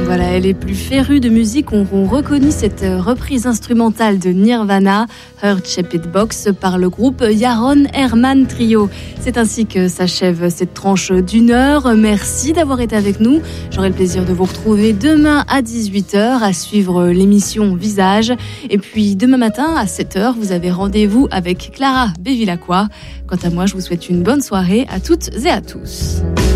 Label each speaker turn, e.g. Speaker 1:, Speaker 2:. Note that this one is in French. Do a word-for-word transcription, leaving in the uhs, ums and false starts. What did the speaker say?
Speaker 1: Voilà, les plus férus de musique auront reconnu cette reprise instrumentale de Nirvana, Heart Shaped Box, par le groupe Yaron Herman Trio. C'est ainsi que s'achève cette tranche d'une heure. Merci d'avoir été avec nous. J'aurai le plaisir de vous retrouver demain à dix-huit heures à suivre l'émission Visage. Et puis demain matin à sept heures, vous avez rendez-vous avec Clara Bevilacqua. Quant à moi, je vous souhaite une bonne soirée à toutes et à tous.